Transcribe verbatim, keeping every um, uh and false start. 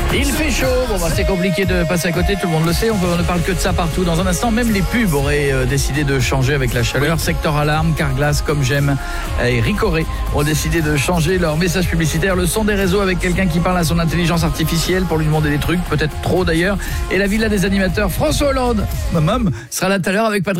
Il fait chaud, bon bah c'est compliqué de passer à côté, tout le monde le sait, on, peut, on ne parle que de ça partout. Dans un instant, même les pubs auraient euh, décidé de changer avec la chaleur. Oui. Secteur Alarme, Carglass, Comme J'aime et Ricoré ont décidé de changer leur message publicitaire. Le son des réseaux avec quelqu'un qui parle à son intelligence artificielle pour lui demander des trucs, peut-être trop d'ailleurs. Et la villa des animateurs, François Hollande, ma maman, sera là tout à l'heure avec Patrick.